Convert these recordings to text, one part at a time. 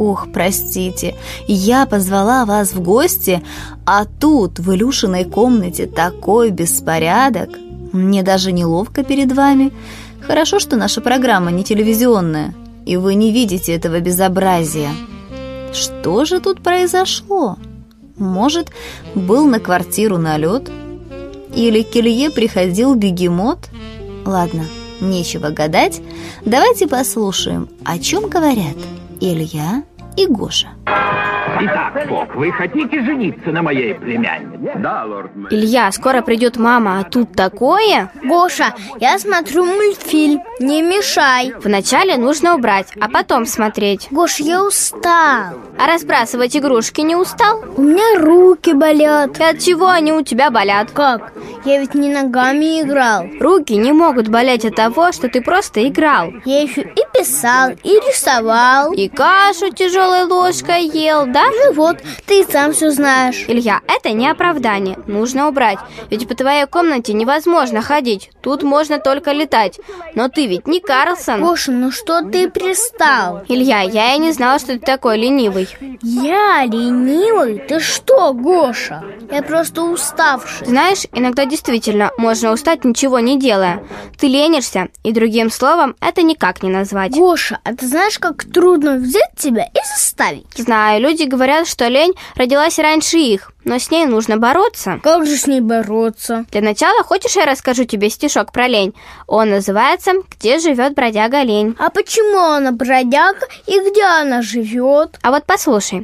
Ох, простите, я позвала вас в гости, а тут в Илюшиной комнате такой беспорядок. Мне даже неловко перед вами. Хорошо, что наша программа не телевизионная, и вы не видите этого безобразия. Что же тут произошло? Может, был на квартиру налет? Или к Илье приходил бегемот? Ладно, нечего гадать. Давайте послушаем, о чем говорят Илья и Гоша. Итак, Бог, вы хотите жениться на моей племяннице? Да, лорд мэр. Илья, скоро придет мама, а тут такое? Гоша, я смотрю мультфильм, не мешай. Вначале нужно убрать, а потом смотреть. Гош, я устал. А разбрасывать игрушки не устал? У меня руки болят. И от чего они у тебя болят? Как? Я ведь не ногами играл. Руки не могут болеть от того, что ты просто играл. Я еще и писал, и рисовал. И кашу тяжелой ложкой ел, да? Ну вот, ты и сам все знаешь. Илья, это не оправдание, нужно убрать. Ведь по твоей комнате невозможно ходить, тут можно только летать. Но ты ведь не Карлсон. Гоша, ну что ты пристал? Илья, я и не знала, что ты такой ленивый. Я ленивый? Ты что, Гоша? Я просто уставший. Знаешь, иногда действительно можно устать, ничего не делая. Ты ленишься, и другим словом это никак не назвать. Гоша, а ты знаешь, как трудно взять тебя и заставить? Знаю, люди говорят, что лень родилась раньше их, но с ней нужно бороться. Как же с ней бороться? Для начала, хочешь, я расскажу тебе стишок про лень? Он называется «Где живет бродяга лень». А почему она бродяга и где она живет? А вот послушай.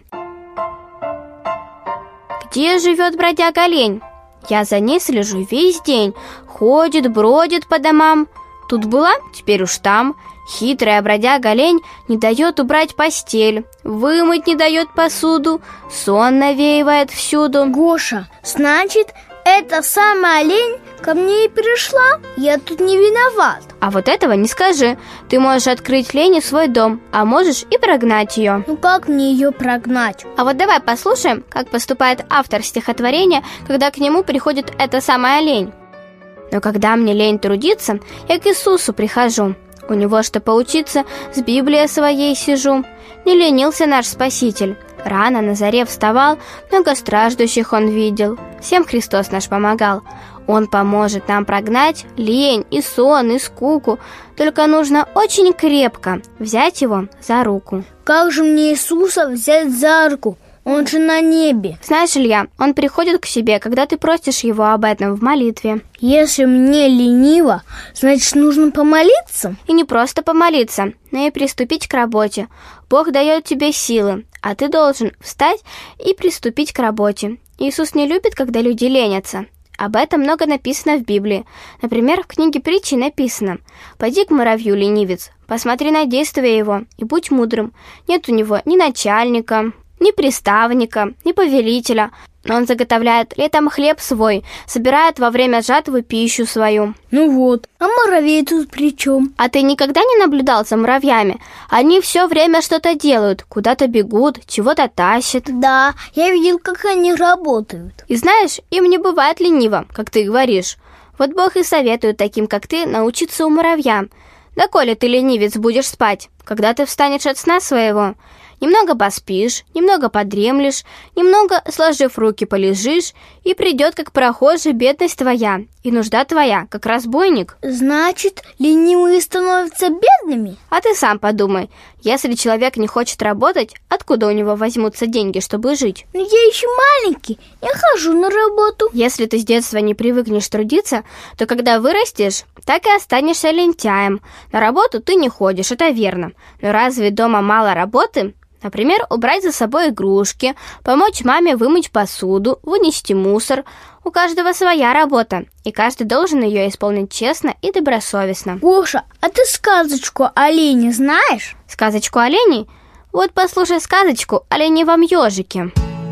Где живет бродяга лень? Я за ней слежу весь день. Ходит, бродит по домам. Тут была, теперь уж там. Хитрая бродяга лень не дает убрать постель, вымыть не дает посуду, сон навеивает всюду. Гоша, значит, эта самая лень ко мне и пришла? Я тут не виноват. А вот этого не скажи. Ты можешь открыть лени свой дом, а можешь и прогнать ее. Ну как мне ее прогнать? А вот давай послушаем, как поступает автор стихотворения, когда к нему приходит эта самая лень. Но когда мне лень трудиться, я к Иисусу прихожу. У него что поучиться, с Библией своей сижу. Не ленился наш Спаситель. Рано на заре вставал, много страждущих он видел. Всем Христос наш помогал. Он поможет нам прогнать лень и сон, и скуку. Только нужно очень крепко взять его за руку. Как же мне Иисуса взять за руку? Он же на небе. Знаешь, Илья, он приходит к себе, когда ты просишь его об этом в молитве. Если мне лениво, значит, нужно помолиться? И не просто помолиться, но и приступить к работе. Бог дает тебе силы, а ты должен встать и приступить к работе. Иисус не любит, когда люди ленятся. Об этом много написано в Библии. Например, в книге Притчи написано: «Пойди к муравью, ленивец, посмотри на действия его и будь мудрым. Нет у него ни начальника, ни приставника, ни повелителя, но он заготовляет летом хлеб свой, собирает во время жатвы пищу свою». Ну вот, а муравей тут при чем? А ты никогда не наблюдал за муравьями? Они все время что-то делают, куда-то бегут, чего-то тащат. Да, я видел, как они работают. И знаешь, им не бывает лениво, как ты говоришь. Вот Бог и советует таким, как ты, научиться у муравья. Да коли ты, ленивец, будешь спать, когда ты встанешь от сна своего? Немного поспишь, немного подремлешь, немного, сложив руки, полежишь, и придет, как прохожий, бедность твоя, и нужда твоя, как разбойник. Значит, ленивые становятся бедными? А ты сам подумай, если человек не хочет работать, откуда у него возьмутся деньги, чтобы жить? Но я еще маленький, я хожу на работу. Если ты с детства не привыкнешь трудиться, то когда вырастешь, так и останешься лентяем. На работу ты не ходишь, это верно. Но разве дома мало работы? Например, убрать за собой игрушки, помочь маме вымыть посуду, вынести мусор. У каждого своя работа, и каждый должен ее исполнить честно и добросовестно. Гоша, а ты сказочку о олене знаешь? Сказочку оленей? Вот послушай сказочку о ленивом ежике.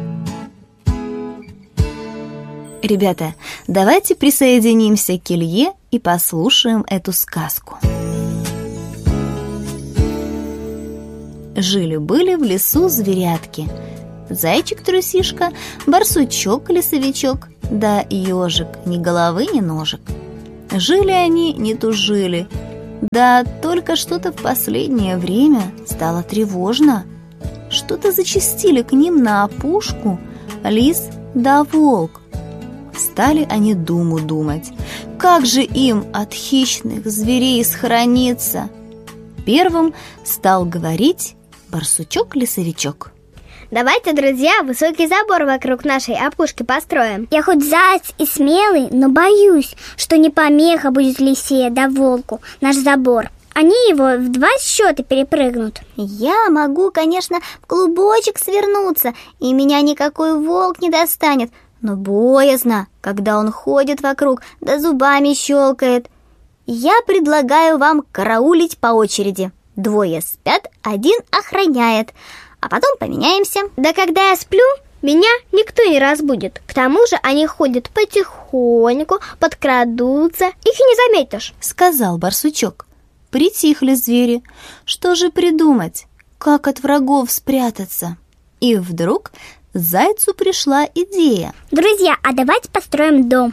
Ребята, давайте присоединимся к Илье и послушаем эту сказку. Жили-были в лесу зверятки: зайчик-трусишка, барсучок-лесовичок, да ежик, ни головы, ни ножек. Жили они, не тужили, да только что-то в последнее время стало тревожно. что-то зачастили к ним на опушку лис да волк. Стали они думу думать, как же им от хищных зверей схорониться. Первым стал говорить барсучок-лесовичок. Давайте, друзья, высокий забор вокруг нашей опушки построим. Я хоть заяц и смелый, но боюсь, что не помеха будет лисе да волку наш забор. Они его в 2 счета перепрыгнут. Я могу, конечно, в клубочек свернуться, и меня никакой волк не достанет, но боязно, когда он ходит вокруг, да зубами щелкает. Я предлагаю вам караулить по очереди. 2 спят, 1 охраняет, а потом поменяемся. Да когда я сплю, меня никто не разбудит. К тому же они ходят потихоньку, подкрадутся, их и не заметишь, сказал барсучок. Притихли звери. Что же придумать? Как от врагов спрятаться? И вдруг зайцу пришла идея. Друзья, а давайте построим дом.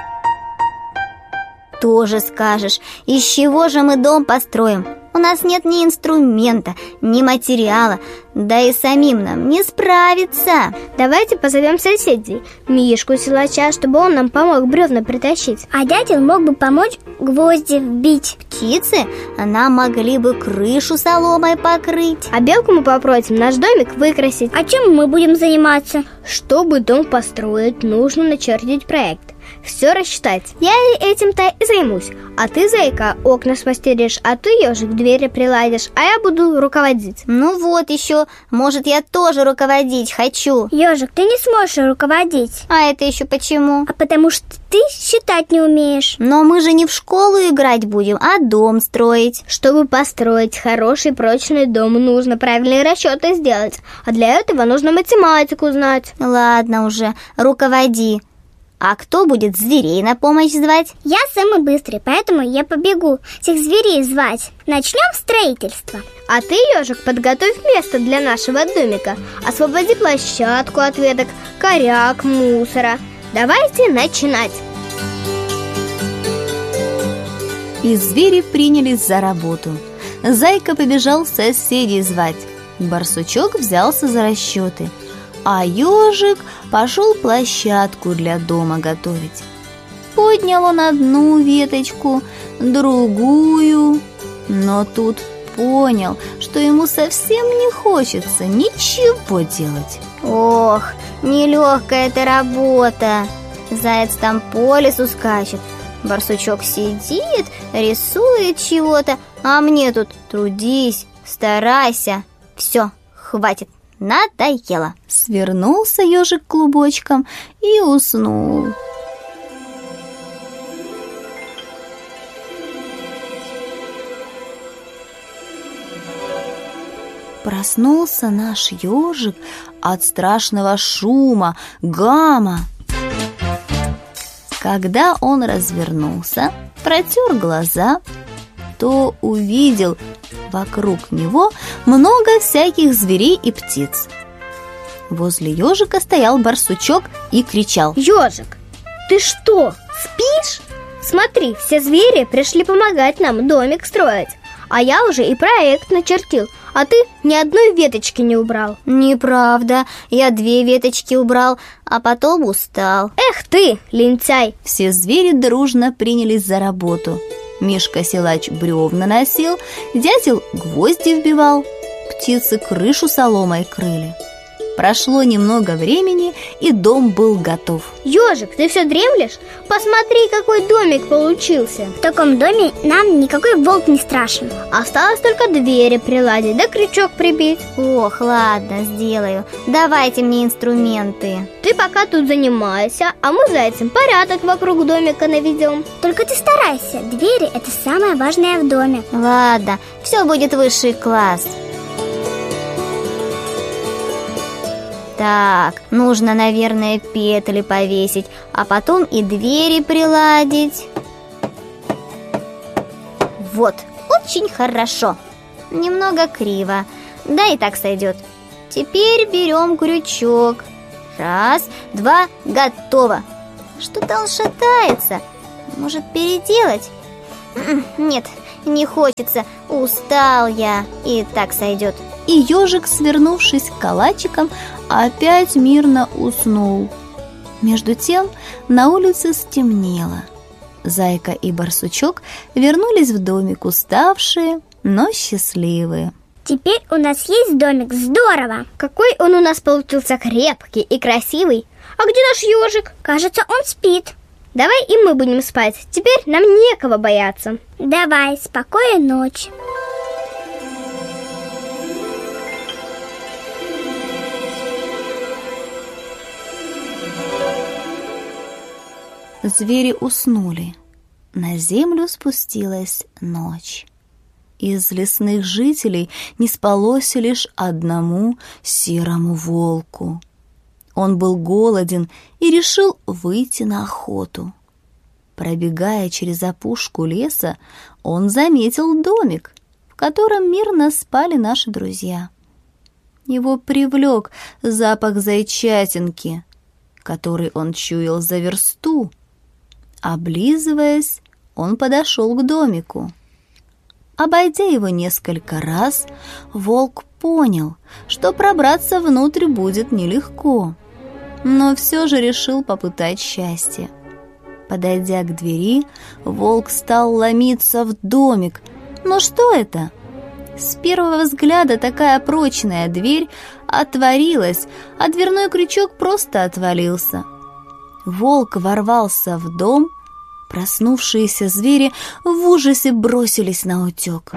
Тоже скажешь. Из чего же мы дом построим? У нас нет ни инструмента, ни материала, да и самим нам не справиться. Давайте позовем соседей, Мишку силача, чтобы он нам помог бревна притащить. А дятел мог бы помочь гвозди вбить. Птицы нам могли бы крышу соломой покрыть. А белку мы попросим наш домик выкрасить. А чем мы будем заниматься? Чтобы дом построить, нужно начертить проект, все рассчитать. Я этим-то и займусь. А ты, зайка, окна смастеришь, а ты, ежик, двери приладишь, а я буду руководить. Ну вот еще, может, я тоже руководить хочу. Ежик, ты не сможешь руководить. А это еще почему? А потому что ты считать не умеешь. Но мы же не в школу играть будем, а дом строить. Чтобы построить хороший прочный дом, нужно правильные расчеты сделать. А для этого нужно математику знать. Ладно уже, руководи. А кто будет зверей на помощь звать? Я самый быстрый, поэтому я побегу всех зверей звать. Начнем строительство. А ты, ежик, подготовь место для нашего домика. Освободи площадку от веток, коряк, мусора. Давайте начинать. И звери принялись за работу. Зайка побежал соседей звать. Барсучок взялся за расчеты, а ежик пошел площадку для дома готовить. Поднял он одну веточку, другую, но тут понял, что ему совсем не хочется ничего делать. Ох, нелегкая эта работа. Заяц там по лесу скачет, барсучок сидит, рисует чего-то, а мне тут трудись, старайся. Все, хватит. Надоело. Свернулся ежик клубочком и уснул. Проснулся наш ежик от страшного шума, гама. Когда он развернулся, протер глаза, то увидел вокруг него много всяких зверей и птиц. Возле ежика стоял барсучок и кричал: «Ежик, ты что, спишь? Смотри, все звери пришли помогать нам домик строить, а я уже и проект начертил, а ты ни одной веточки не убрал». Неправда, я 2 веточки убрал, а потом устал. Эх ты, лентяй! Все звери дружно принялись за работу. Мишка-силач бревна носил, дятел гвозди вбивал, птицы крышу соломой крыли. Прошло немного времени, и дом был готов. Ежик, ты все дремлешь? Посмотри, какой домик получился. В таком доме нам никакой волк не страшен. Осталось только двери приладить, да крючок прибить. Ох, ладно, сделаю. Давайте мне инструменты. Ты пока тут занимайся, а мы с зайцем порядок вокруг домика наведем. Только ты старайся, двери — это самое важное в доме. Ладно, все будет высший класс. Так, нужно, наверное, петли повесить, а потом и двери приладить. Вот, очень хорошо. Немного криво, да и так сойдет. Теперь берем крючок. 1, 2, готово. Что-то он шатается. Может, переделать? Нет, не хочется. Устал я. И так сойдет. и ежик, свернувшись калачиком, опять мирно уснул. Между тем на улице стемнело. Зайка и барсучок вернулись в домик уставшие, но счастливые. Теперь у нас есть домик, здорово! Какой он у нас получился крепкий и красивый. А где наш ежик? Кажется, он спит. Давай и мы будем спать. Теперь нам некого бояться. Давай, спокойной ночи. Звери уснули. На землю спустилась ночь. Из лесных жителей не спалось лишь одному серому волку. Он был голоден и решил выйти на охоту. Пробегая через опушку леса, он заметил домик, в котором мирно спали наши друзья. Его привлек запах зайчатинки, который он чуял за версту. Облизываясь, он подошел к домику. Обойдя его несколько раз, волк понял, что пробраться внутрь будет нелегко, но все же решил попытать счастье. Подойдя к двери, волк стал ломиться в домик. Но что это? С первого взгляда такая прочная дверь отворилась, а дверной крючок просто отвалился. Волк ворвался в дом. Проснувшиеся звери в ужасе бросились наутек.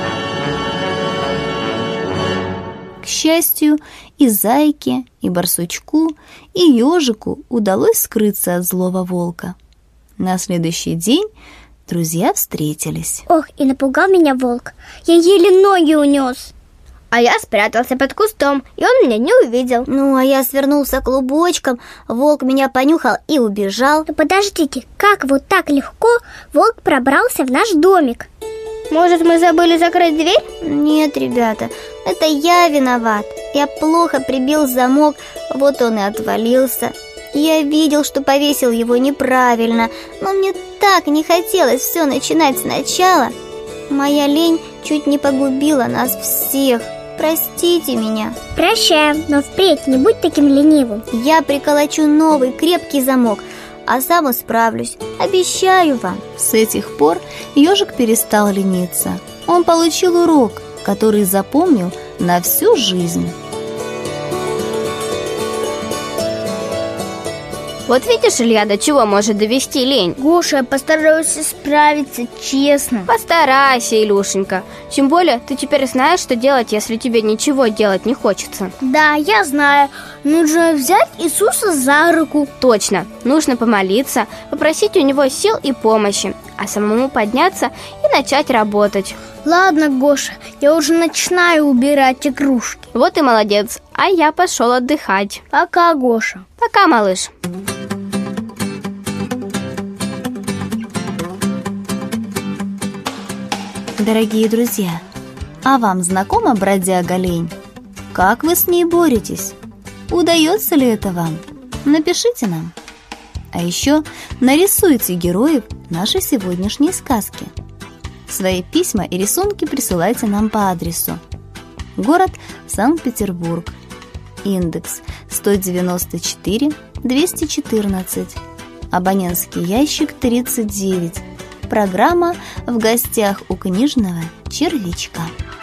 К счастью, и зайке, и барсучку, и ежику удалось скрыться от злого волка. На следующий день друзья встретились. Ох, и напугал меня волк. Я еле ноги унес. А я спрятался под кустом, и он меня не увидел. Ну, а я свернулся клубочком, волк меня понюхал и убежал. Но подождите, как вот так легко волк пробрался в наш домик? Может, мы забыли закрыть дверь? Нет, ребята, это я виноват. Я плохо прибил замок, вот он и отвалился. Я видел, что повесил его неправильно, но мне так не хотелось все начинать сначала. Моя лень чуть не погубила нас всех. Простите меня. Прощаем, но впредь не будь таким ленивым. Я приколочу новый крепкий замок, а сам справлюсь, обещаю вам. С этих пор ежик перестал лениться. Он получил урок, который запомнил на всю жизнь. Вот видишь, Илья, до чего может довести лень? Гоша, я постараюсь справиться честно. Постарайся, Илюшенька. Тем более, ты теперь знаешь, что делать, если тебе ничего делать не хочется. Да, я знаю. Нужно взять Иисуса за руку. Точно. Нужно помолиться, попросить у него сил и помощи, а самому подняться и начать работать. Ладно, Гоша, я уже начинаю убирать игрушки. Вот и молодец. А я пошел отдыхать. Пока, Гоша. Пока, малыш. Дорогие друзья, а вам знакома бродяга-лень? Как вы с ней боретесь? Удается ли это вам? Напишите нам. А еще нарисуйте героев нашей сегодняшней сказки. Свои письма и рисунки присылайте нам по адресу: город Санкт-Петербург, индекс 194 214, абонентский ящик 39. Программа «В гостях у книжного червячка».